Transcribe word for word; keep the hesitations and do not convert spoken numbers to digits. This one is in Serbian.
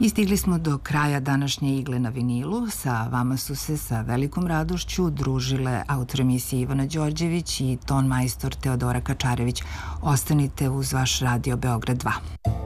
I stigli smo do kraja današnje Igle na vinilu. Sa vama su se sa velikom radošću družile autor emisije Ivana Đorđević i ton majstor Teodora Kačarević. Ostanite uz vaš radio Beograd dva.